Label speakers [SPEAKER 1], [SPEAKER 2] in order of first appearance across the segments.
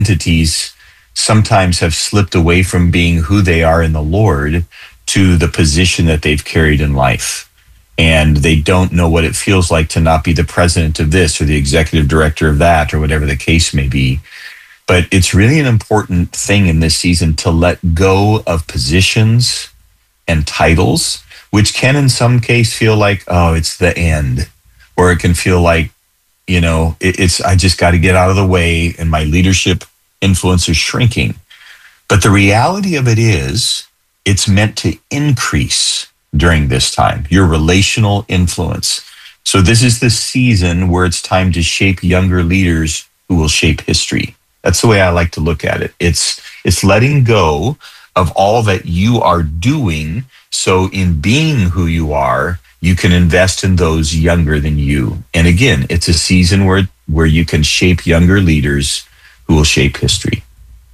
[SPEAKER 1] entities sometimes have slipped away from being who they are in the Lord to the position that they've carried in life. And they don't know what it feels like to not be the president of this or the executive director of that or whatever the case may be. But it's really an important thing in this season to let go of positions and titles, which can in some case feel like, oh, it's the end. Or it can feel like, I just got to get out of the way and my leadership influence is shrinking. But the reality of it is, it's meant to increase during this time, your relational influence. So this is the season where it's time to shape younger leaders who will shape history. That's the way I like to look at it. It's letting go of all that you are doing, so in being who you are, you can invest in those younger than you. And again, it's a season where you can shape younger leaders who will shape history.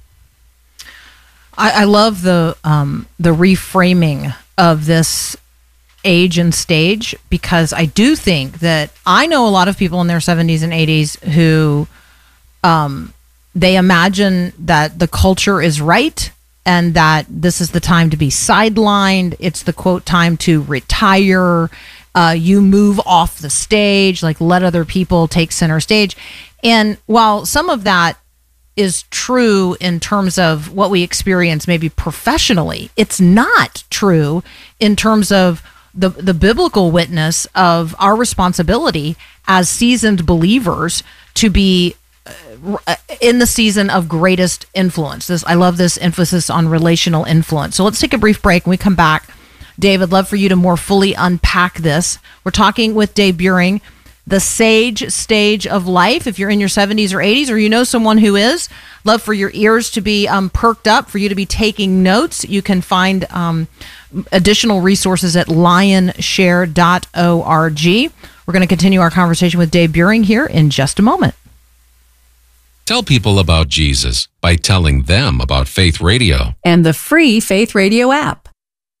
[SPEAKER 2] I love the reframing of this age and stage, because I do think that I know a lot of people in their 70s and 80s who they imagine that the culture is right and that this is the time to be sidelined. It's the, quote, time to retire. You move off the stage, like let other people take center stage. And while some of that is true in terms of what we experience maybe professionally, it's not true in terms of the biblical witness of our responsibility as seasoned believers to be in the season of greatest influence. I love this emphasis on relational influence. So let's take a brief break. When we come back, Dave, I'd love for you to more fully unpack this. We're talking with Dave Buehring, the sage stage of life. If you're in your 70s or 80s, or you know someone who is, love for your ears to be perked up, for you to be taking notes. You can find additional resources at lionshare.org. We're going to continue our conversation with Dave Buehring here in just a moment.
[SPEAKER 3] Tell people about Jesus by telling them about Faith Radio
[SPEAKER 4] and the free Faith Radio app.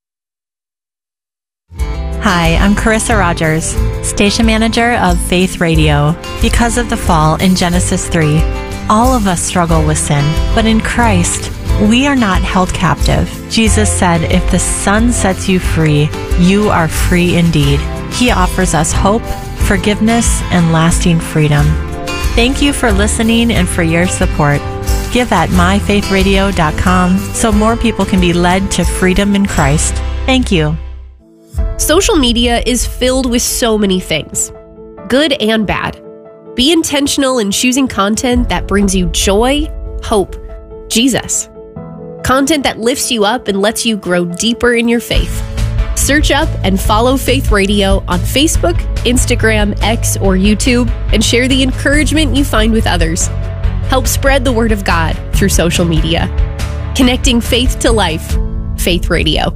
[SPEAKER 5] Hi, I'm Carissa Rogers, station manager of Faith Radio. Because of the fall in Genesis 3, all of us struggle with sin, but in Christ, we are not held captive. Jesus said, if the Son sets you free, you are free indeed. He offers us hope, forgiveness, and lasting freedom. Thank you for listening and for your support. Give at myfaithradio.com so more people can be led to freedom in Christ. Thank you.
[SPEAKER 6] Social media is filled with so many things, good and bad. Be intentional in choosing content that brings you joy, hope, Jesus. Content that lifts you up and lets you grow deeper in your faith. Search up and follow Faith Radio on Facebook, Instagram, X, or YouTube, and share the encouragement you find with others. Help spread the word of God through social media. Connecting faith to life. Faith Radio.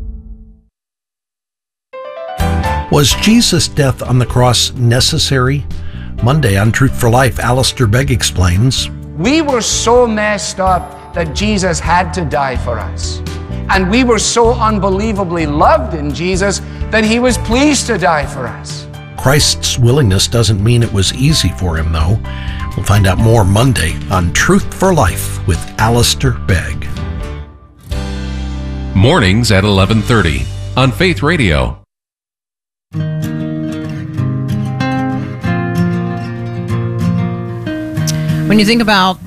[SPEAKER 7] Was Jesus' death on the cross necessary? Monday on Truth for Life, Alistair Begg explains.
[SPEAKER 8] We were so messed up that Jesus had to die for us. And we were so unbelievably loved in Jesus that he was pleased to die for us.
[SPEAKER 7] Christ's willingness doesn't mean it was easy for him, though. We'll find out more Monday on Truth for Life with Alistair Begg.
[SPEAKER 3] Mornings at 11:30 on Faith Radio.
[SPEAKER 2] When you think about,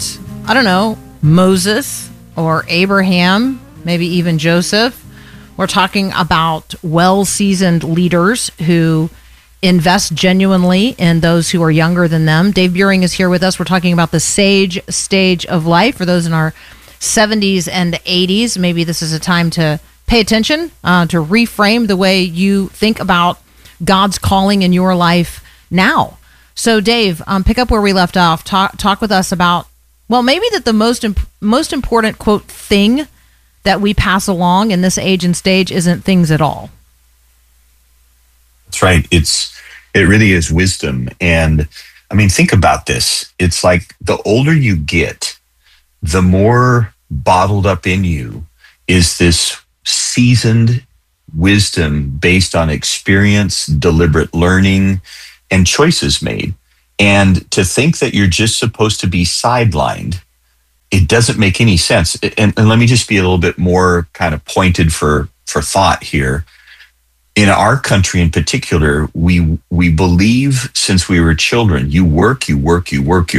[SPEAKER 2] Moses or Abraham, maybe even Joseph, we're talking about well-seasoned leaders who invest genuinely in those who are younger than them. Dave Buehring is here with us. We're talking about the sage stage of life. For those in our 70s and 80s, maybe this is a time to pay attention, to reframe the way you think about God's calling in your life now. So Dave, pick up where we left off. Talk with us about, maybe that the most important, quote, thing that we pass along in this age and stage isn't things at all.
[SPEAKER 1] That's right. It really is wisdom. And think about this. It's like the older you get, the more bottled up in you is this seasoned wisdom based on experience, deliberate learning, and choices made. And to think that you're just supposed to be sidelined doesn't make any sense. And let me just be a little bit more kind of pointed for thought here. In our country in particular, we believe since we were children, you work hard,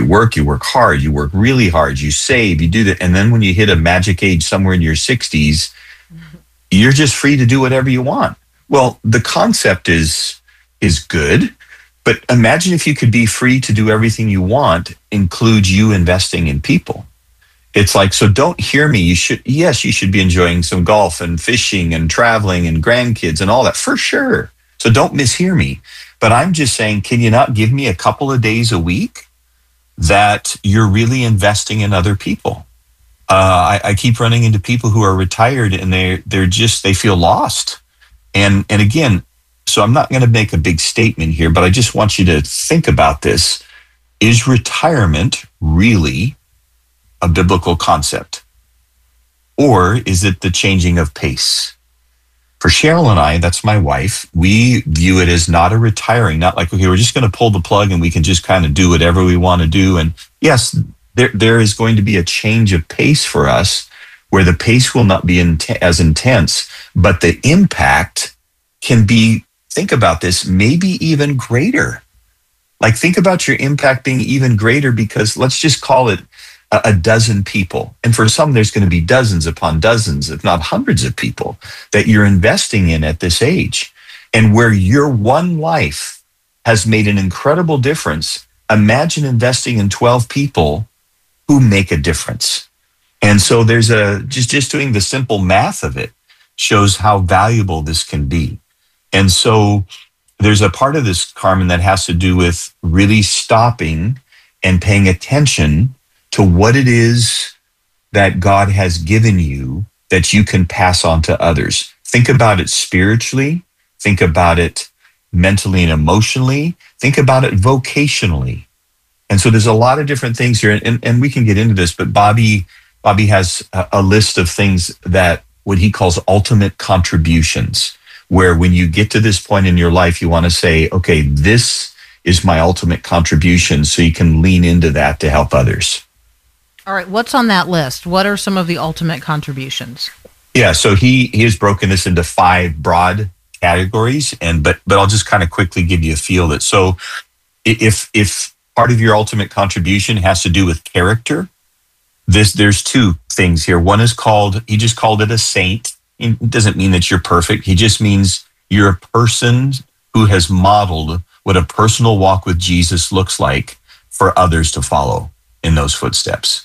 [SPEAKER 1] you work really hard, you save, you do that. And then when you hit a magic age somewhere in your 60s, you're just free to do whatever you want. Well, the concept is good, but imagine if you could be free to do everything you want, includes you investing in people. It's like, so don't hear me. You should be enjoying some golf and fishing and traveling and grandkids and all that for sure. So don't mishear me. But I'm just saying, can you not give me a couple of days a week that you're really investing in other people? I keep running into people who are retired and they feel lost. And again, so I'm not going to make a big statement here, but I just want you to think about this. Is retirement really a biblical concept? Or is it the changing of pace? For Cheryl and I, that's my wife, we view it as not a retiring, not like, okay, we're just going to pull the plug and we can just kind of do whatever we want to do. And yes, there is going to be a change of pace for us where the pace will not be as intense, but the impact can be, think about this, maybe even greater. Like, think about your impact being even greater because let's just call it a dozen people. And for some, there's going to be dozens upon dozens, if not hundreds of people that you're investing in at this age. And where your one life has made an incredible difference, imagine investing in 12 people who make a difference. And so there's just doing the simple math of it shows how valuable this can be. And so there's a part of this, Carmen, that has to do with really stopping and paying attention to what it is that God has given you that you can pass on to others. Think about it spiritually. Think about it mentally and emotionally. Think about it vocationally. And so there's a lot of different things here, and we can get into this, but Bobby has a list of things that what he calls ultimate contributions, where when you get to this point in your life, you want to say, okay, this is my ultimate contribution, so you can lean into that to help others.
[SPEAKER 2] All right, what's on that list? What are some of the ultimate contributions?
[SPEAKER 1] Yeah, so he has broken this into 5 broad categories, but I'll just kind of quickly give you a feel that. So if part of your ultimate contribution has to do with character, there's 2 things here. One is he just called it a saint. It doesn't mean that you're perfect. He just means you're a person who has modeled what a personal walk with Jesus looks like for others to follow in those footsteps.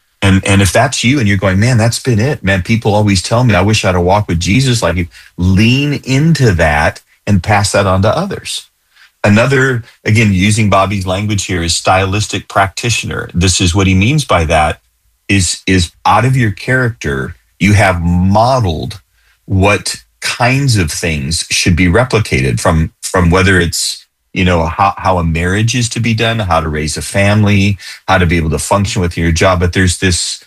[SPEAKER 1] And if that's you and you're going, man, that's been it, man, people always tell me I wish I had a walk with Jesus like you, lean into that and pass that on to others. Another, again, using Bobby's language here, is stylistic practitioner. This is what he means by that, is out of your character, you have modeled what kinds of things should be replicated from whether it's, how a marriage is to be done, how to raise a family, how to be able to function with your job. But there's this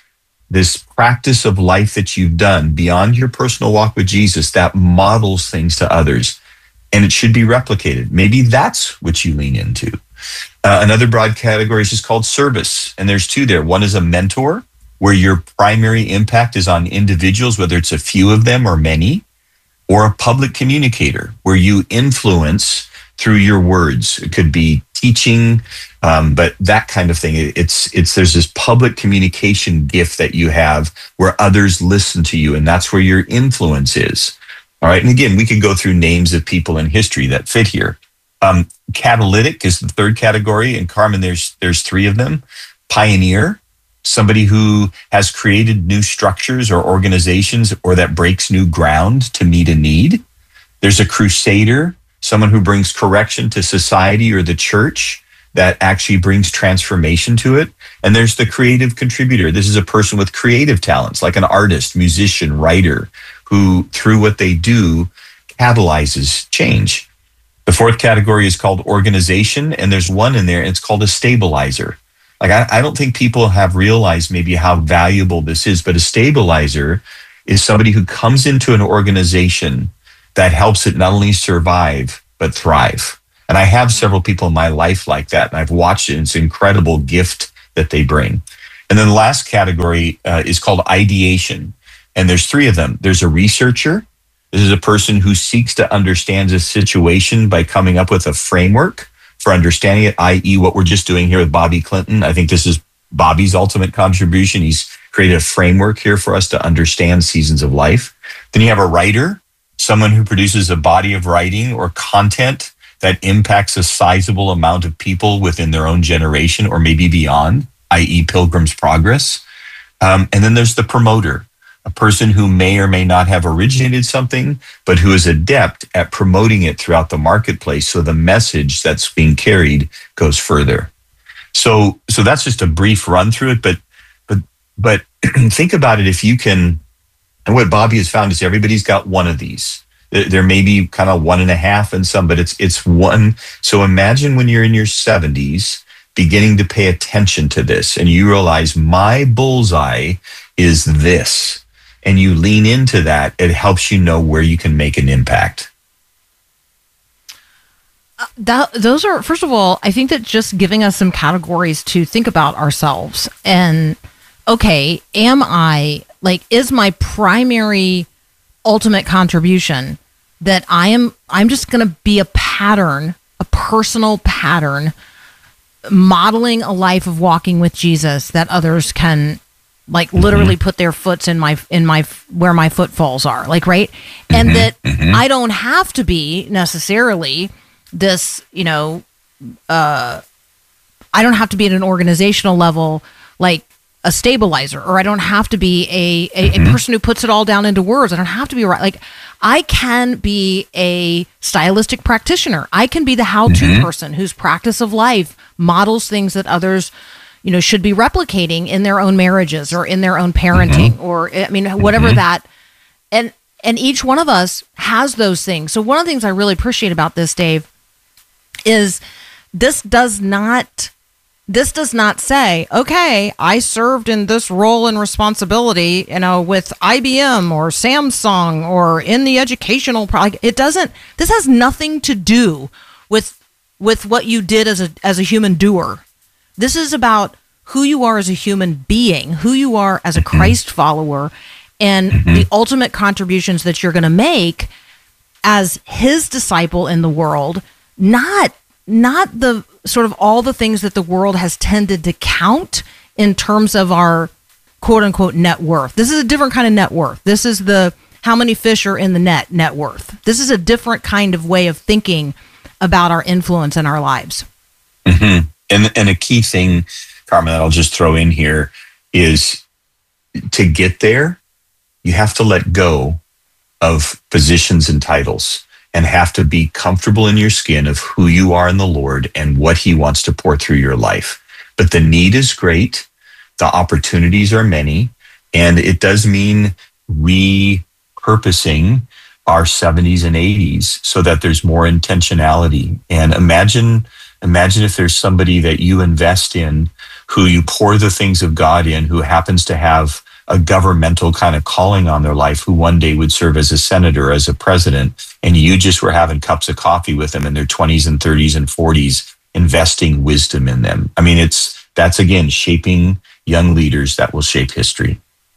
[SPEAKER 1] practice of life that you've done beyond your personal walk with Jesus that models things to others, and it should be replicated. Maybe that's what you lean into. Another broad category is just called service, and there's 2 there. One is a mentor, where your primary impact is on individuals, whether it's a few of them or many, or a public communicator, where you influence through your words. It could be teaching, but that kind of thing. There's this public communication gift that you have where others listen to you, and that's where your influence is. All right. And again, we could go through names of people in history that fit here. Catalytic is the 3rd category, and Carmen, there's 3 of them. Pioneer, somebody who has created new structures or organizations or that breaks new ground to meet a need. There's a crusader, someone who brings correction to society or the church that actually brings transformation to it. And there's the creative contributor. This is a person with creative talents, like an artist, musician, writer, who through what they do catalyzes change. The 4th category is called organization, and there's one in there, it's called a stabilizer. Like, I don't think people have realized maybe how valuable this is, but a stabilizer is somebody who comes into an organization that helps it not only survive, but thrive. And I have several people in my life like that, and I've watched it. It's an incredible gift that they bring. And then the last category is called ideation. And there's three of them. There's a researcher. This is a person who seeks to understand a situation by coming up with a framework for understanding it, i.e. what we're just doing here with Bobby Clinton. I think this is Bobby's ultimate contribution. He's created a framework here for us to understand seasons of life. Then you have a writer, someone who produces a body of writing or content that impacts a sizable amount of people within their own generation or maybe beyond, i.e. Pilgrim's Progress. And then there's the promoter, a person who may or may not have originated something, but who is adept at promoting it throughout the marketplace so the message that's being carried goes further. So that's just a brief run through it, but think about it if you can, and what Bobby has found is everybody's got one of these. There may be kind of 1.5 in some, but it's one. So imagine when you're in your 70s, beginning to pay attention to this, and you realize my bullseye is this. And you lean into that, it helps you know where you can make an impact.
[SPEAKER 2] Those are, first of all, I think that just giving us some categories to think about ourselves. And, okay, is my primary ultimate contribution that I'm just going to be a pattern, a personal pattern, modeling a life of walking with Jesus that others can literally put their foots in my where my footfalls are, right? And that I don't have to be necessarily this, I don't have to be at an organizational level like a stabilizer, or I don't have to be a person who puts it all down into words. I don't have to be right. I can be a stylistic practitioner. I can be the how-to person whose practice of life models things that others should be replicating in their own marriages or in their own parenting or, whatever that. And each one of us has those things. So one of the things I really appreciate about this, Dave, is this does not say, okay, I served in this role and responsibility, with IBM or Samsung or in the educational product. It doesn't, this has nothing to do with what you did as a human doer. This is about who you are as a human being, who you are as a Christ follower, and the ultimate contributions that you're going to make as his disciple in the world, not the sort of all the things that the world has tended to count in terms of our quote unquote net worth. This is a different kind of net worth. This is the how many fish are in the net worth. This is a different kind of way of thinking about our influence in our lives.
[SPEAKER 1] And a key thing, Carmen, that I'll just throw in here is to get there, you have to let go of positions and titles and have to be comfortable in your skin of who you are in the Lord and what he wants to pour through your life. But the need is great. The opportunities are many. And it does mean repurposing our 70s and 80s so that there's more intentionality. And imagine if there's somebody that you invest in, who you pour the things of God in, who happens to have a governmental kind of calling on their life, who one day would serve as a senator, as a president, and you just were having cups of coffee with them in their 20s and 30s and 40s, investing wisdom in them. I mean, that's again, shaping young leaders that will shape history.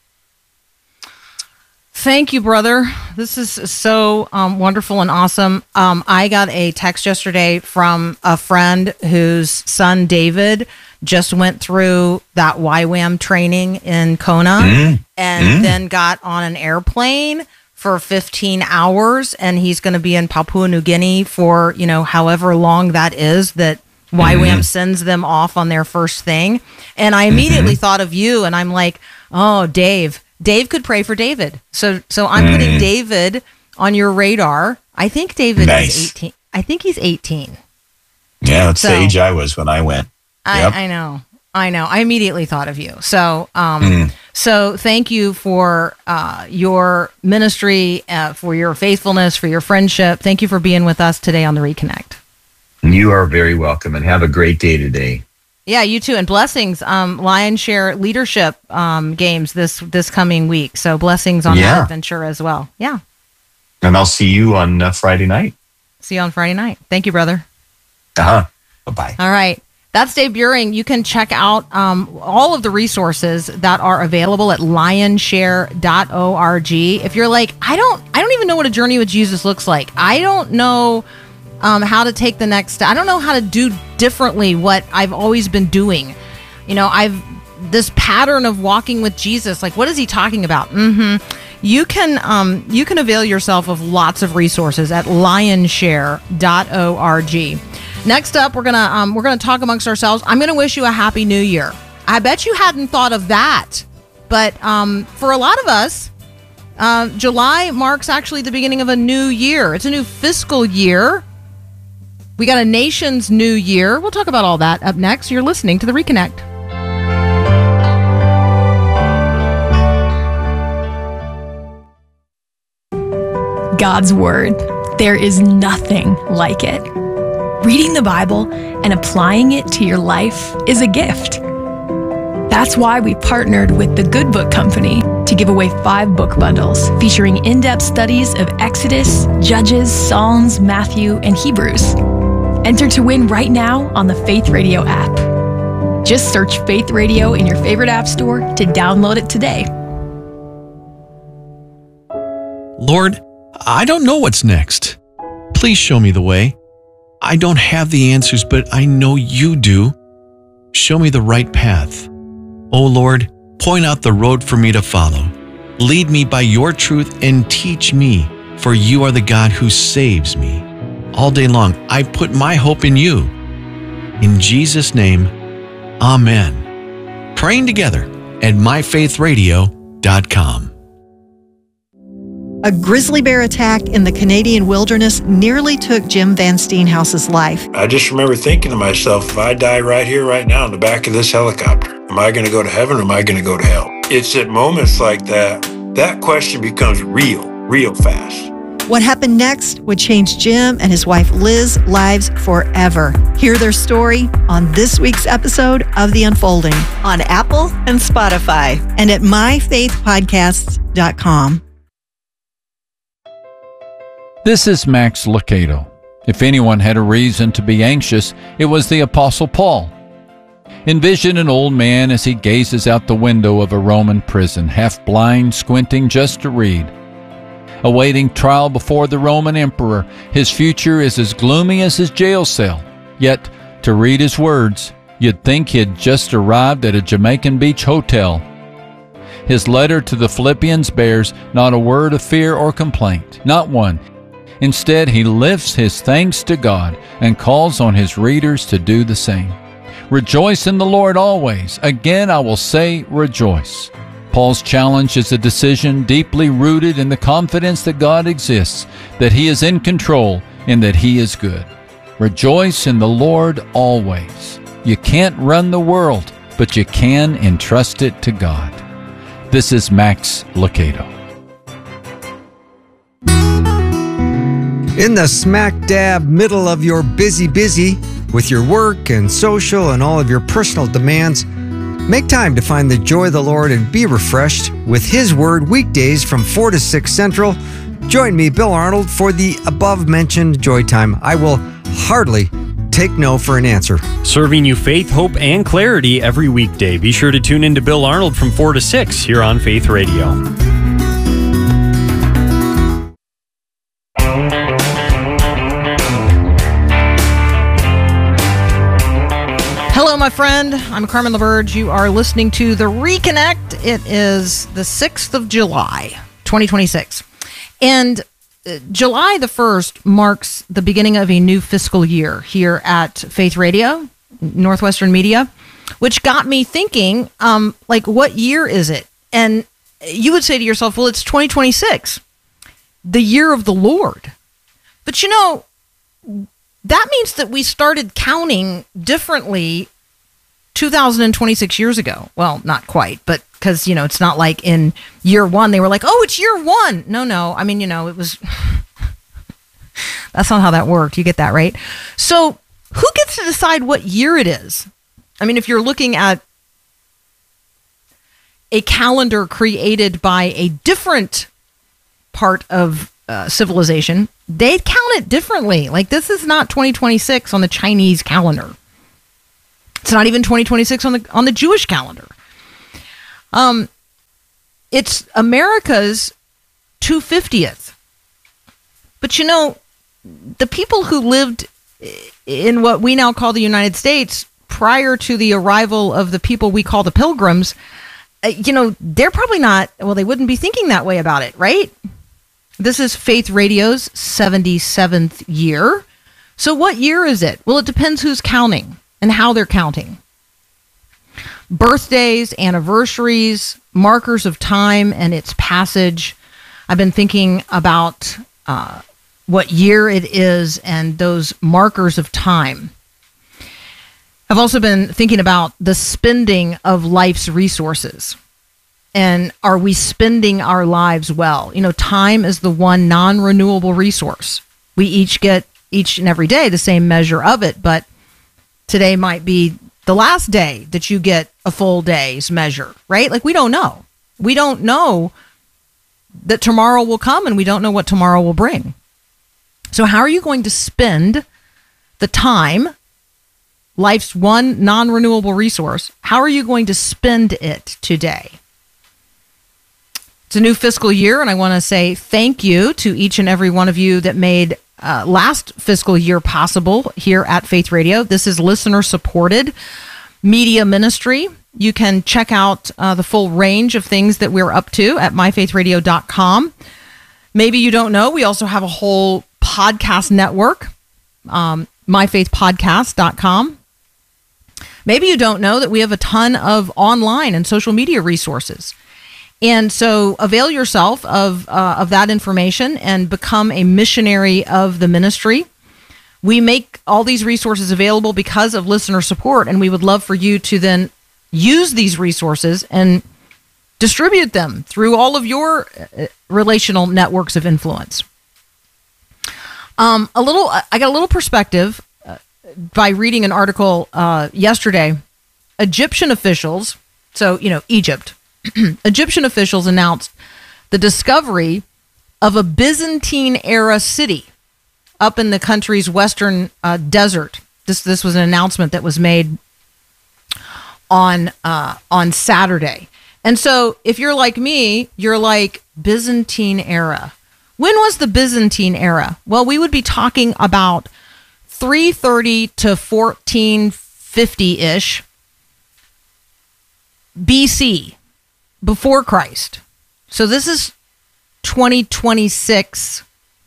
[SPEAKER 2] Thank you, brother. This is so wonderful and awesome. I got a text yesterday from a friend whose son, David, just went through that YWAM training in Kona and then got on an airplane for 15 hours. And he's going to be in Papua New Guinea for, however long that is that YWAM sends them off on their first thing. And I immediately thought of you, and I'm like, oh, Dave could pray for David. So I'm putting David on your radar. I think David is 18. I think he's 18.
[SPEAKER 1] Yeah, that's the age I was when I went. Yep.
[SPEAKER 2] I know. I immediately thought of you. So, so thank you for your ministry, for your faithfulness, for your friendship. Thank you for being with us today on the Reconnect.
[SPEAKER 1] You are very welcome, and have a great day today.
[SPEAKER 2] Yeah, you too, and blessings. Lion Share Leadership games this coming week. So blessings on that adventure as well. Yeah.
[SPEAKER 1] And I'll see you on Friday night.
[SPEAKER 2] See you on Friday night. Thank you, brother.
[SPEAKER 1] Bye-bye.
[SPEAKER 2] All right. That's Dave Buehring. You can check out all of the resources that are available at lionshare.org. If you're like, I don't even know what a journey with Jesus looks like. I don't know how to take the next step. I don't know how to do differently what I've always been doing. I've this pattern of walking with Jesus. Like, what is he talking about? You can avail yourself of lots of resources at lionshare.org. Next up, we're gonna talk amongst ourselves. I'm gonna wish you a happy new year. I bet you hadn't thought of that, but for a lot of us, July marks actually the beginning of a new year. It's a new fiscal year. We got a nation's new year. We'll talk about all that up next. You're listening to The Reconnect.
[SPEAKER 4] God's Word. There is nothing like it. Reading the Bible and applying it to your life is a gift. That's why we partnered with the Good Book Company to give away 5 book bundles featuring in-depth studies of Exodus, Judges, Psalms, Matthew, and Hebrews. Enter to win right now on the Faith Radio app. Just search Faith Radio in your favorite app store to download it today.
[SPEAKER 7] Lord, I don't know what's next. Please show me the way. I don't have the answers, but I know you do. Show me the right path. Oh Lord, point out the road for me to follow. Lead me by your truth and teach me, for you are the God who saves me. All day long, I put my hope in you. In Jesus' name, amen. Praying together at myfaithradio.com.
[SPEAKER 9] A grizzly bear attack in the Canadian wilderness nearly took Jim Van Steenhouse's life.
[SPEAKER 10] I just remember thinking to myself, if I die right here, right now, in the back of this helicopter, am I going to go to heaven or am I going to go to hell? It's at moments like that question becomes real fast.
[SPEAKER 9] What happened next would change Jim and his wife Liz's lives forever. Hear their story on this week's episode of The Unfolding on Apple and Spotify and at myfaithpodcasts.com.
[SPEAKER 11] This is Max Lucado. If anyone had a reason to be anxious, it was the Apostle Paul. Envision an old man as he gazes out the window of a Roman prison, half blind, squinting just to read. Awaiting trial before the Roman emperor, his future is as gloomy as his jail cell. Yet, to read his words, you'd think he'd just arrived at a Jamaican beach hotel. His letter to the Philippians bears not a word of fear or complaint, not one. Instead, he lifts his thanks to God and calls on his readers to do the same. Rejoice in the Lord always. Again, I will say rejoice. Paul's challenge is a decision deeply rooted in the confidence that God exists, that He is in control, and that He is good. Rejoice in the Lord always. You can't run the world, but you can entrust it to God. This is Max Lucado.
[SPEAKER 12] In the smack dab middle of your busy with your work and social and all of your personal demands, make time to find the joy of the Lord and be refreshed with His Word weekdays from 4 to 6 Central. Join me, Bill Arnold, for the above-mentioned Joy Time. I will hardly take no for an answer.
[SPEAKER 13] Serving you faith, hope, and clarity every weekday. Be sure to tune in to Bill Arnold from 4 to 6 here on Faith Radio.
[SPEAKER 2] Hello, my friend. I'm Carmen LaBerge. You are listening to The Reconnect. It is the 6th of July, 2026. And July the 1st marks the beginning of a new fiscal year here at Faith Radio, Northwestern Media, which got me thinking, what year is it? And you would say to yourself, well, it's 2026, the year of the Lord. But that means that we started counting differently 2026 years ago. Well, not quite, but because, it's not like in year one, they were like, oh, it's year one. No. I mean, it was, that's not how that worked. You get that, right? So who gets to decide what year it is? I mean, if you're looking at a calendar created by a different part of civilization, they count it differently. Like, this is not 2026 on the Chinese calendar. It's not even 2026 on the Jewish calendar. It's America's 250th. But you know, the people who lived in what we now call the United States prior to the arrival of the people we call the Pilgrims, you know, they're probably not, well, they wouldn't be thinking that way about it, right? This is Faith Radio's 77th year. So what year is it? Well, it depends who's counting and how they're counting. Birthdays, anniversaries, markers of time and its passage. I've been thinking about what year it is and those markers of time. I've also been thinking about the spending of life's resources. And are we spending our lives well? You know, time is the one non-renewable resource. We each get each and every day the same measure of it, but today might be the last day that you get a full day's measure, right? Like, we don't know. We don't know that tomorrow will come, and we don't know what tomorrow will bring. So how are you going to spend the time, life's one non-renewable resource? How are you going to spend it today? It's a new fiscal year, and I want to say thank you to each and every one of you that made last fiscal year possible here at Faith Radio. This is listener-supported media ministry. You can check out the full range of things that we're up to at myfaithradio.com. Maybe you don't know, we also have a whole podcast network, myfaithpodcast.com. Maybe you don't know that we have a ton of online and social media resources. And so avail yourself of that information and become a missionary of the ministry. We make all these resources available because of listener support, and we would love for you to then use these resources and distribute them through all of your relational networks of influence. I got a little perspective by reading an article yesterday. Egyptian officials, so, you know, Egypt, Egyptian officials announced the discovery of a Byzantine-era city up in the country's western desert. This was an announcement that was made on Saturday. And so if you're like me, you're like, Byzantine era. When was the Byzantine era? Well, we would be talking about 330 to 1450-ish BC, before Christ. So this is 2026.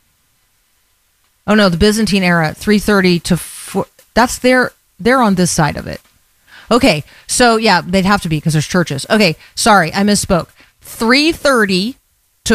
[SPEAKER 2] Oh no, the Byzantine era, 330 to 4. That's they're on this side of it. Okay, so yeah, they'd have to be because there's churches. Okay, sorry, I misspoke. 330 to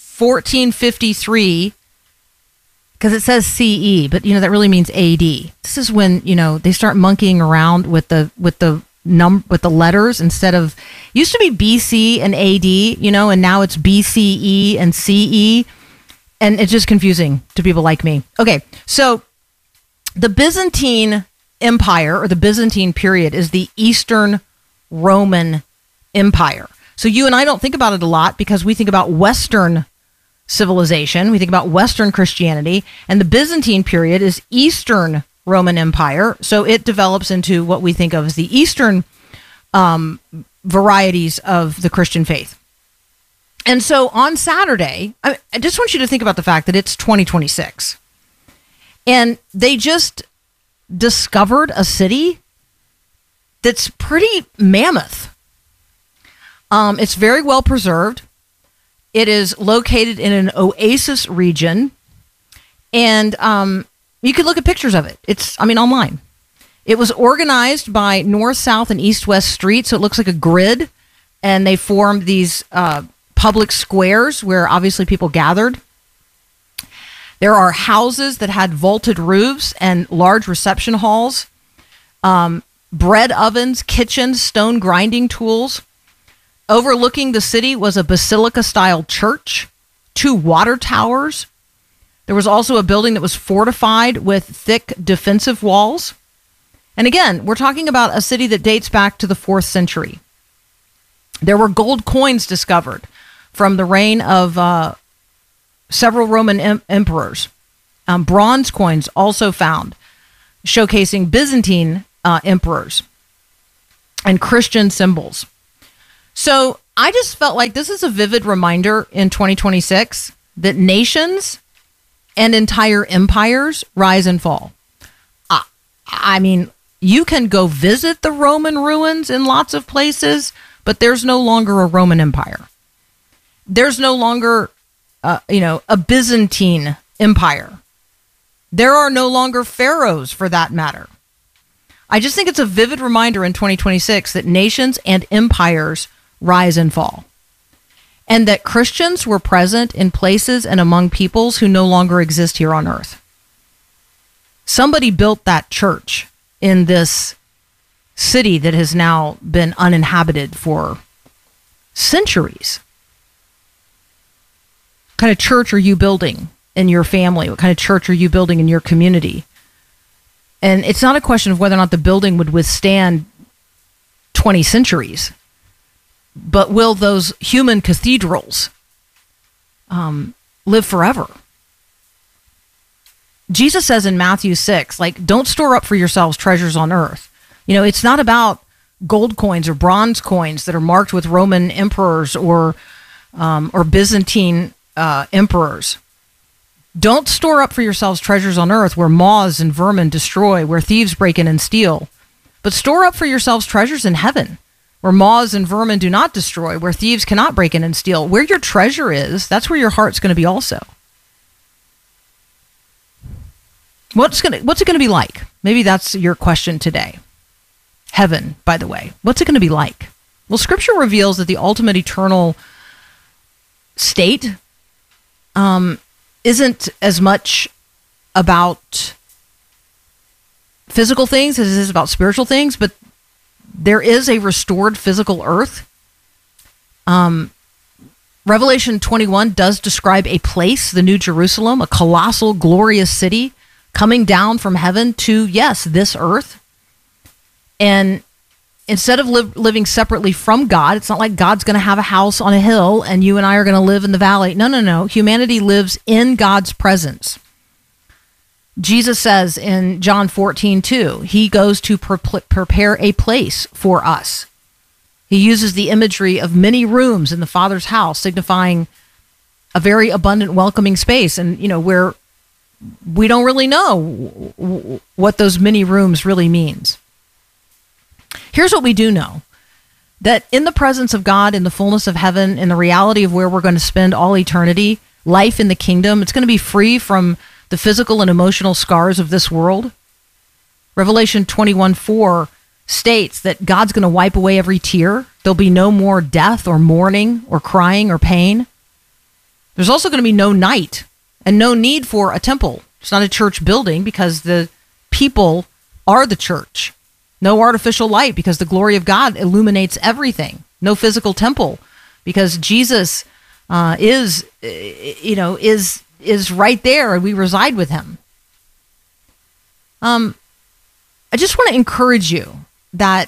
[SPEAKER 2] 1453, because it says CE, but you know that really means AD. This is when, you know, they start monkeying around with the letters instead of, used to be BC and AD, you know, and now it's BCE and CE, and it's just confusing to people like me. Okay, so the Byzantine Empire, or the Byzantine period, is the Eastern Roman Empire. So you and I don't think about it a lot because we think about Western civilization, we think about Western Christianity, and the Byzantine period is Eastern Roman Empire. So it develops into what we think of as the Eastern varieties of the Christian faith. And so on Saturday, I just want you to think about the fact that it's 2026. And they just discovered a city that's pretty mammoth. It's very well preserved. It is located in an oasis region. And you could look at pictures of it. It's, I mean, online. It was organized by north, south, and east-west streets, so it looks like a grid. And they formed these public squares where obviously people gathered. There are houses that had vaulted roofs and large reception halls, bread ovens, kitchens, stone grinding tools. Overlooking the city was a basilica-style church, 2 water towers. There was also a building that was fortified with thick defensive walls. And again, we're talking about a city that dates back to the 4th century. There were gold coins discovered from the reign of several Roman emperors. Bronze coins also found, showcasing Byzantine emperors. and Christian symbols. So I just felt like this is a vivid reminder in 2026 that nations and entire empires rise and fall. I mean, you can go visit the Roman ruins in lots of places, but there's no longer a Roman Empire. There's no longer, a Byzantine Empire. There are no longer pharaohs, for that matter. I just think it's a vivid reminder in 2026 that nations and empires rise and fall, and that Christians were present in places and among peoples who no longer exist here on earth. Somebody built that church in this city that has now been uninhabited for centuries. What kind of church are you building in your family? What kind of church are you building in your community? And it's not a question of whether or not the building would withstand 20 centuries, but will those human cathedrals live forever? Jesus says in Matthew 6, don't store up for yourselves treasures on earth. It's not about gold coins or bronze coins that are marked with Roman emperors or Byzantine emperors. Don't store up for yourselves treasures on earth where moths and vermin destroy, where thieves break in and steal. But store up for yourselves treasures in heaven, where moths and vermin do not destroy, where thieves cannot break in and steal. Where your treasure is, that's where your heart's going to be also. What's it going to be like? Maybe that's your question today. Heaven, by the way. What's it going to be like? Well, Scripture reveals that the ultimate eternal state isn't as much about physical things as it is about spiritual things, but there is a restored physical earth. Revelation 21 does describe a place, the New Jerusalem, a colossal, glorious city coming down from heaven to, yes, this earth. And instead of living separately from God, it's not like God's going to have a house on a hill and you and I are going to live in the valley. No. Humanity lives in God's presence. Jesus says in John 14:2, he goes to prepare a place for us. He uses the imagery of many rooms in the Father's house, signifying a very abundant, welcoming space. And, where we don't really know what those many rooms really means. Here's what we do know. That in the presence of God, in the fullness of heaven, in the reality of where we're going to spend all eternity, life in the kingdom, it's going to be free from the physical and emotional scars of this world. Revelation 21:4 states that God's going to wipe away every tear. There'll be no more death or mourning or crying or pain. There's also going to be no night and no need for a temple. It's not a church building because the people are the church. No artificial light because the glory of God illuminates everything. No physical temple because Jesus is right there and we reside with him. I just want to encourage you that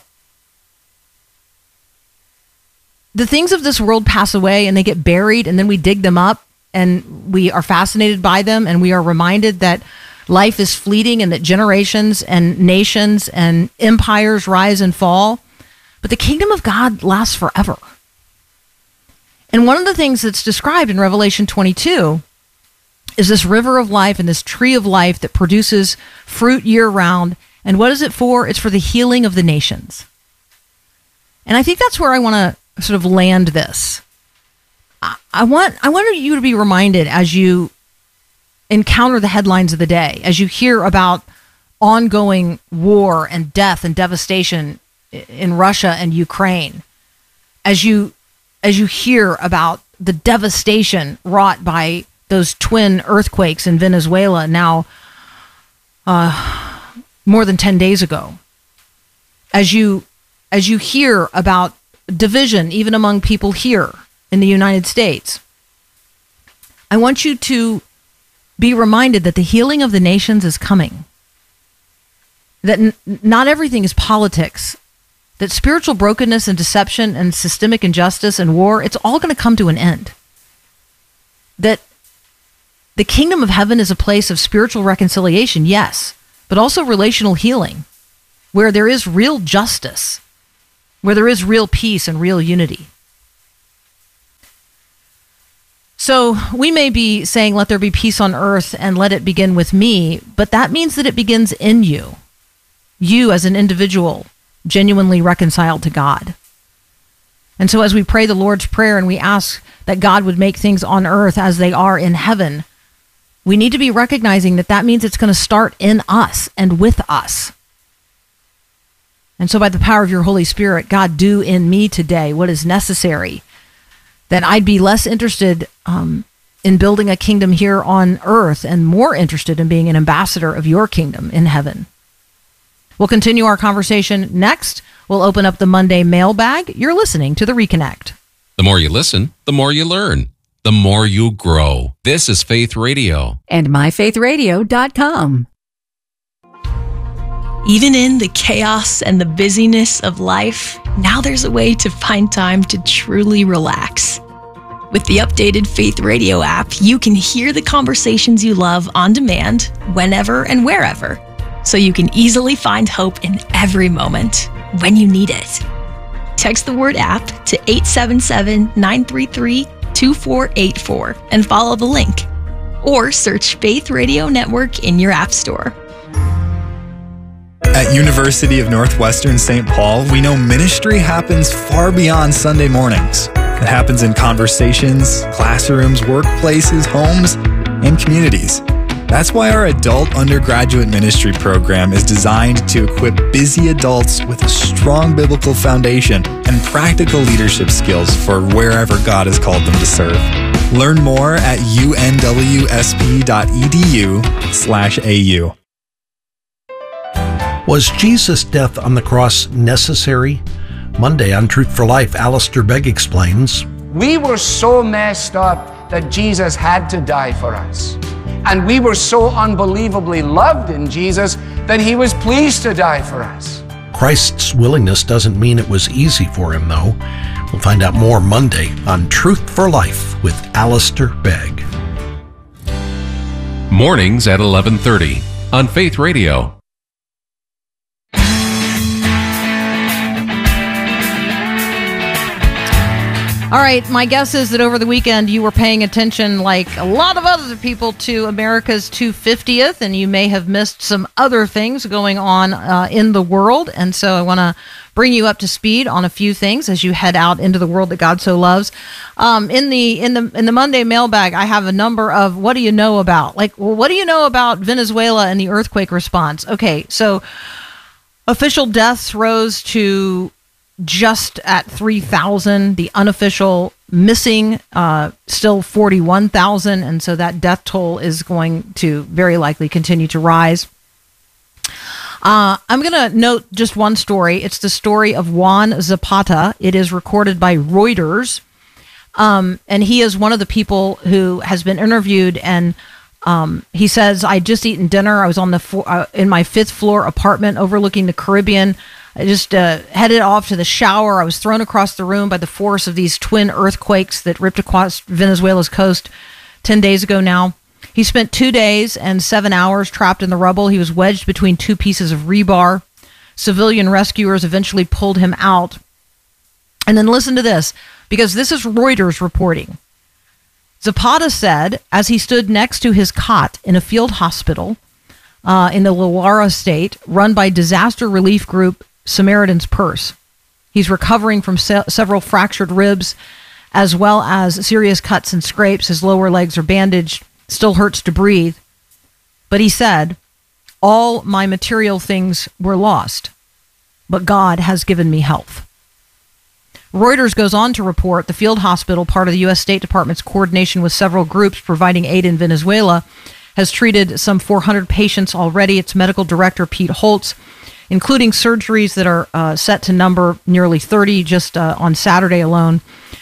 [SPEAKER 2] the things of this world pass away and they get buried and then we dig them up and we are fascinated by them and we are reminded that life is fleeting and that generations and nations and empires rise and fall. But the kingdom of God lasts forever. And one of the things that's described in Revelation 22 is this river of life and this tree of life that produces fruit year round. And what is it for? It's for the healing of the nations. And I think that's where I want to sort of land this. I want you to be reminded as you encounter the headlines of the day, as you hear about ongoing war and death and devastation in Russia and Ukraine, as you hear about the devastation wrought by those twin earthquakes in Venezuela now more than 10 days ago, as you hear about division even among people here in the United States, I want you to be reminded that the healing of the nations is coming. That not everything is politics. That spiritual brokenness and deception and systemic injustice and war, it's all going to come to an end. That the kingdom of heaven is a place of spiritual reconciliation, yes, but also relational healing, where there is real justice where there is real peace and real unity. So we may be saying, let there be peace on earth and let it begin with me, but that means that it begins in you. You as an individual, genuinely reconciled to God. And so as we pray the Lord's Prayer and we ask that God would make things on earth as they are in heaven, we need to be recognizing that that means it's going to start in us and with us. And so by the power of your Holy Spirit, God, do in me today what is necessary, that I'd be less interested in building a kingdom here on earth and more interested in being an ambassador of your kingdom in heaven. We'll continue our conversation next. We'll open up the Monday mailbag. You're listening to The Reconnect.
[SPEAKER 3] The more you listen, the more you learn, the more you grow. This is Faith Radio.
[SPEAKER 14] And myfaithradio.com.
[SPEAKER 4] Even in the chaos and the busyness of life, now there's a way to find time to truly relax. With the updated Faith Radio app, you can hear the conversations you love on demand, whenever and wherever, so you can easily find hope in every moment when you need it. Text the word app to 877-933-2484 and follow the link. Or search Faith Radio Network in your app store.
[SPEAKER 15] At University of Northwestern St. Paul, we know ministry happens far beyond Sunday mornings. It happens in conversations, classrooms, workplaces, homes, and communities. That's why our adult undergraduate ministry program is designed to equip busy adults with a strong biblical foundation and practical leadership skills for wherever God has called them to serve. Learn more at unwsp.edu/au.
[SPEAKER 16] Was Jesus' death on the cross necessary? Monday on Truth for Life, Alistair Begg explains.
[SPEAKER 8] We were so messed up that Jesus had to die for us. And we were so unbelievably loved in Jesus that he was pleased to die for us.
[SPEAKER 16] Christ's willingness doesn't mean it was easy for him, though. We'll find out more Monday on Truth for Life with Alistair Begg.
[SPEAKER 3] Mornings at 11:30 on Faith Radio.
[SPEAKER 2] All right, my guess is that over the weekend you were paying attention, like a lot of other people, to America's 250th, and you may have missed some other things going on in the world. And so I want to bring you up to speed on a few things as you head out into the world that God so loves. In the Monday mailbag, I have a number of what do you know about? Like, well, what do you know about Venezuela and the earthquake response? Okay, so official deaths rose to just at 3,000. The unofficial missing, still 41,000. And so that death toll is going to very likely continue to rise. I'm going to note just one story. It's the story of Juan Zapata. It is recorded by Reuters. And he is one of the people who has been interviewed. And he says, I just eaten dinner. I was on in my 5th floor apartment overlooking the Caribbean. I just headed off to the shower. I was thrown across the room by the force of these twin earthquakes that ripped across Venezuela's coast 10 days ago now. He spent 2 days and 7 hours trapped in the rubble. He was wedged between 2 pieces of rebar. Civilian rescuers eventually pulled him out. And then listen to this, because this is Reuters reporting. Zapata said, as he stood next to his cot in a field hospital in the Lara state, run by disaster relief group Samaritan's Purse. He's recovering from several fractured ribs, as well as serious cuts and scrapes. His lower legs are bandaged, still hurts to breathe. But he said, all my material things were lost, but God has given me health. Reuters goes on to report the field hospital, part of the U.S. State Department's coordination with several groups providing aid in Venezuela, has treated some 400 patients already. Its medical director, Pete Holtz, including surgeries that are set to number nearly 30 just on Saturday alone.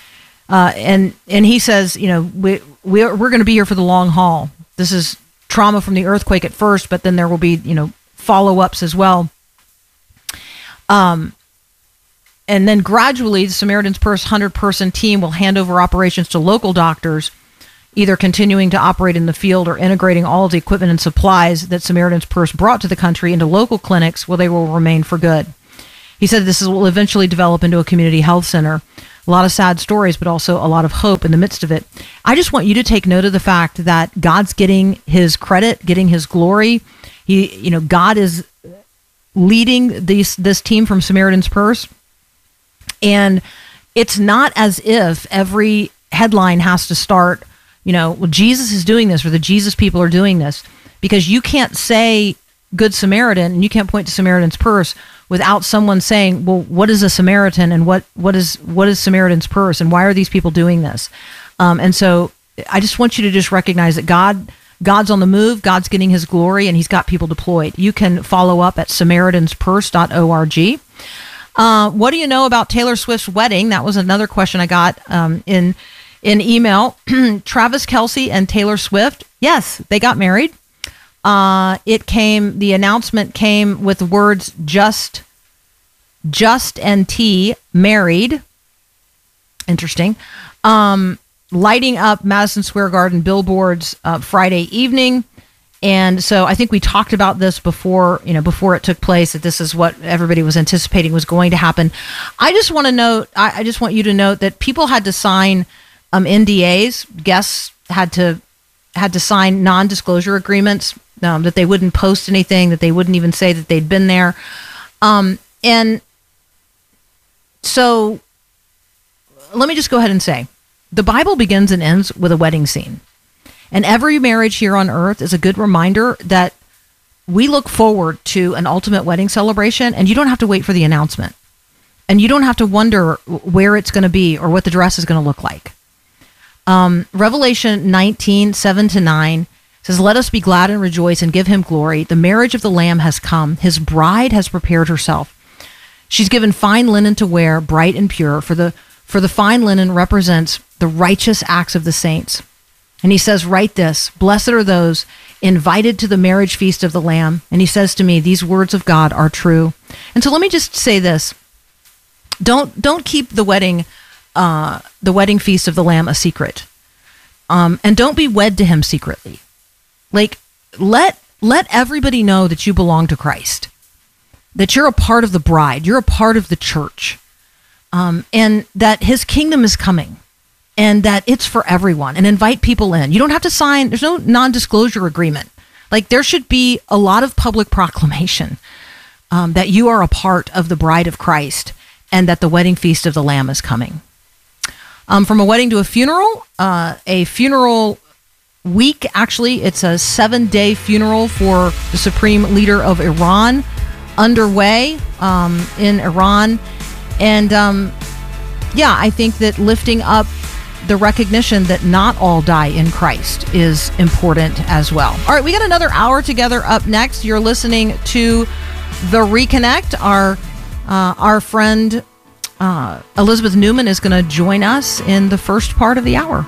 [SPEAKER 2] And he says, you know, we're going to be here for the long haul. This is trauma from the earthquake at first, but then there will be, you know, follow-ups as well. And then gradually, the Samaritan's Purse 100-person team will hand over operations to local doctors, either continuing to operate in the field or integrating all of the equipment and supplies that Samaritan's Purse brought to the country into local clinics where they will remain for good. He said this will eventually develop into a community health center. A lot of sad stories, but also a lot of hope in the midst of it. I just want you to take note of the fact that God's getting his credit, getting his glory. God is leading this team from Samaritan's Purse. And it's not as if every headline has to start, well, Jesus is doing this or the Jesus people are doing this, because you can't say Good Samaritan and you can't point to Samaritan's Purse without someone saying, well, what is a Samaritan and what is Samaritan's Purse and why are these people doing this? And so I just want you to just recognize that God's on the move, God's getting his glory, and he's got people deployed. You can follow up at SamaritansPurse.org. What do you know about Taylor Swift's wedding? That was another question I got in email. Travis Kelce and Taylor Swift, yes, they got married. The announcement came with the words just and T, married. Interesting. Lighting up Madison Square Garden billboards Friday evening. And so I think we talked about this before it took place, that this is what everybody was anticipating was going to happen. I just want you to note that people had to sign NDAs. Guests had to sign non-disclosure agreements, that they wouldn't post anything, that they wouldn't even say that they'd been there. And so let me just go ahead and say, the Bible begins and ends with a wedding scene. And every marriage here on earth is a good reminder that we look forward to an ultimate wedding celebration, and you don't have to wait for the announcement. And you don't have to wonder where it's going to be or what the dress is going to look like. Revelation 19:7-9 says, let us be glad and rejoice and give him glory. The marriage of the Lamb has come. His bride has prepared herself. She's given fine linen to wear, bright and pure, for the fine linen represents the righteous acts of the saints. And he says, write this, blessed are those invited to the marriage feast of the Lamb. And he says to me, these words of God are true. And so let me just say this. Don't keep the wedding feast of the Lamb a secret. And don't be wed to him secretly. Like, let everybody know that you belong to Christ, that you're a part of the bride, you're a part of the church, and that his kingdom is coming, and that it's for everyone, and invite people in. You don't have to sign, there's no non-disclosure agreement. Like, there should be a lot of public proclamation that you are a part of the bride of Christ, and that the wedding feast of the Lamb is coming. From a wedding to a funeral week, actually, it's a 7-day funeral for the supreme leader of Iran underway in Iran. And I think that lifting up the recognition that not all die in Christ is important as well. All right, we got another hour together up next. You're listening to The Reconnect. Our friend Elizabeth Newman is going to join us in the first part of the hour.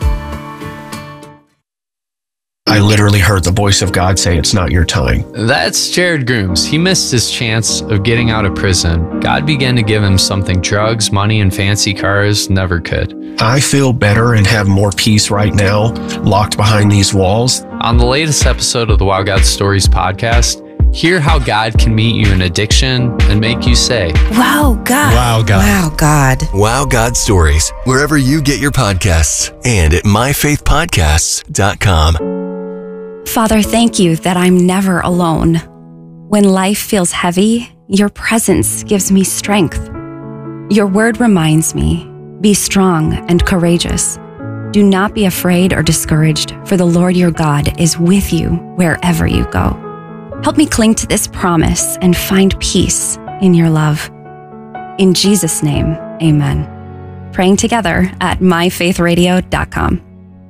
[SPEAKER 17] I literally heard the voice of God say, it's not your time.
[SPEAKER 18] That's Jared Grooms. He missed his chance of getting out of prison. God began to give him something drugs, money, and fancy cars never could.
[SPEAKER 17] I feel better and have more peace right now, locked behind these walls.
[SPEAKER 18] On the latest episode of the Wow God Stories podcast, hear how God can meet you in addiction and make you say,
[SPEAKER 19] Wow, God.
[SPEAKER 20] Wow, God.
[SPEAKER 19] Wow, God.
[SPEAKER 20] Wow, God Stories, wherever you get your podcasts and at myfaithpodcasts.com.
[SPEAKER 21] Father, thank you that I'm never alone. When life feels heavy, your presence gives me strength. Your word reminds me, be strong and courageous. Do not be afraid or discouraged, for the Lord your God is with you wherever you go. Help me cling to this promise and find peace in your love. In Jesus' name, amen. Praying together at myfaithradio.com.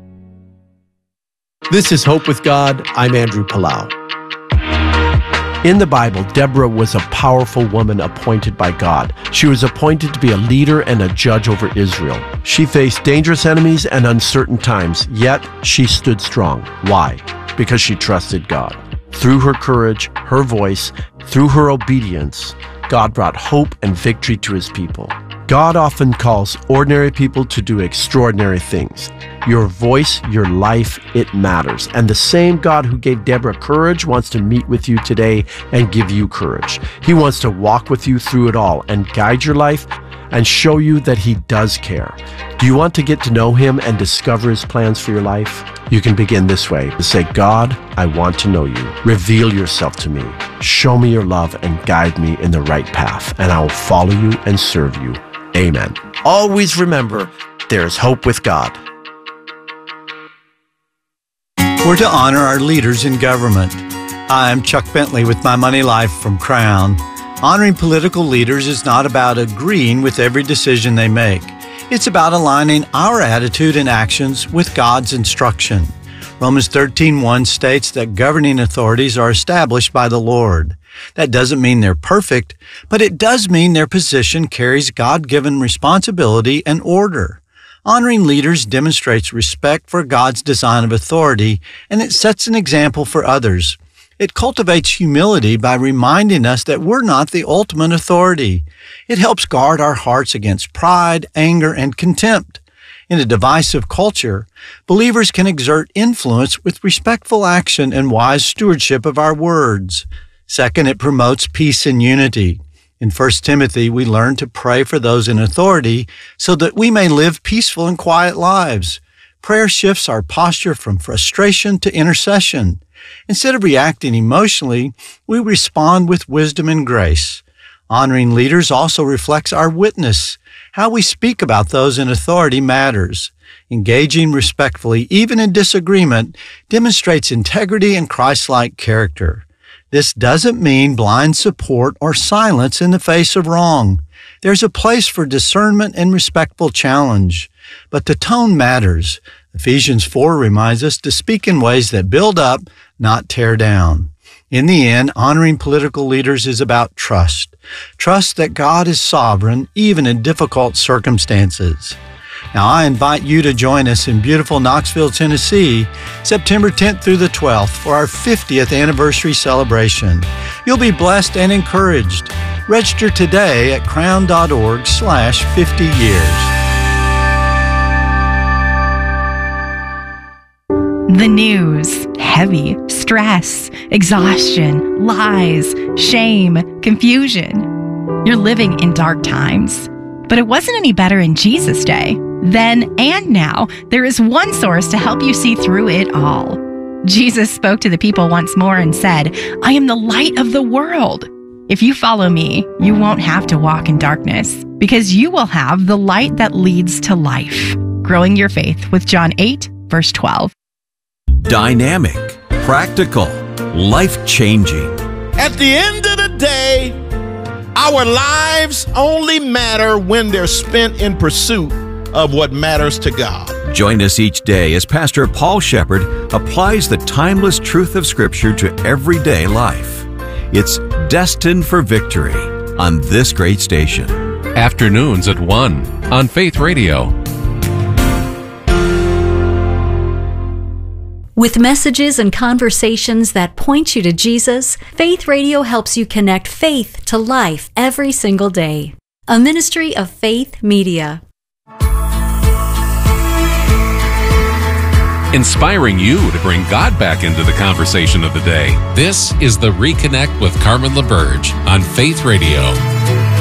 [SPEAKER 22] This is Hope with God. I'm Andrew Palau. In the Bible, Deborah was a powerful woman appointed by God. She was appointed to be a leader and a judge over Israel. She faced dangerous enemies and uncertain times, yet she stood strong. Why? Because she trusted God. Through her courage, her voice, through her obedience, God brought hope and victory to his people. God often calls ordinary people to do extraordinary things. Your voice, your life, it matters. And the same God who gave Deborah courage wants to meet with you today and give you courage. He wants to walk with you through it all and guide your life and show you that He does care. Do you want to get to know Him and discover His plans for your life? You can begin this way. Say, God, I want to know you. Reveal yourself to me. Show me your love and guide me in the right path, and I will follow you and serve you. Amen. Always remember, there is hope with God.
[SPEAKER 5] We're to honor our leaders in government. I'm Chuck Bentley with My Money Life from Crown. Honoring political leaders is not about agreeing with every decision they make. It's about aligning our attitude and actions with God's instruction. Romans 13:1 states that governing authorities are established by the Lord. That doesn't mean they're perfect, but it does mean their position carries God-given responsibility and order. Honoring leaders demonstrates respect for God's design of authority, and it sets an example for others. It cultivates humility by reminding us that we're not the ultimate authority. It helps guard our hearts against pride, anger, and contempt. In a divisive culture, believers can exert influence with respectful action and wise stewardship of our words. Second, it promotes peace and unity. In 1 Timothy, we learn to pray for those in authority so that we may live peaceful and quiet lives. Prayer shifts our posture from frustration to intercession. Instead of reacting emotionally, we respond with wisdom and grace. Honoring leaders also reflects our witness. How we speak about those in authority matters. Engaging respectfully, even in disagreement, demonstrates integrity and Christ-like character. This doesn't mean blind support or silence in the face of wrong. There's a place for discernment and respectful challenge. But the tone matters. Ephesians 4 reminds us to speak in ways that build up, not tear down. In the end, honoring political leaders is about trust. Trust that God is sovereign, even in difficult circumstances. Now, I invite you to join us in beautiful Knoxville, Tennessee, September 10th through the 12th for our 50th anniversary celebration. You'll be blessed and encouraged. Register today at crown.org/50years.
[SPEAKER 19] The news. Heavy. Stress. Exhaustion. Lies. Shame. Confusion. You're living in dark times. But it wasn't any better in Jesus' day. Then and now, there is one source to help you see through it all. Jesus spoke to the people once more and said, I am the light of the world. If you follow me, you won't have to walk in darkness, because you will have the light that leads to life. Growing your faith with John 8, verse 12.
[SPEAKER 23] Dynamic, practical, life-changing.
[SPEAKER 24] At the end of the day, our lives only matter when they're spent in pursuit of what matters to God.
[SPEAKER 23] Join us each day as Pastor Paul Shepherd applies the timeless truth of Scripture to everyday life. It's Destined for Victory on this great station.
[SPEAKER 3] Afternoons at 1 on Faith Radio.
[SPEAKER 14] With messages and conversations that point you to Jesus, Faith Radio helps you connect faith to life every single day. A ministry of Faith Media.
[SPEAKER 3] Inspiring you to bring God back into the conversation of the day. This is the Reconnect with Carmen LaBerge on Faith Radio.